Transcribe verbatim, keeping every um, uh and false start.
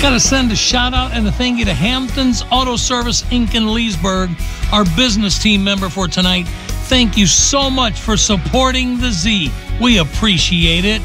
Got to send a shout out and a thank you to Hampton's Auto Service Incorporated in Leesburg, our business team member for tonight. Thank you so much for supporting the Z. We appreciate it.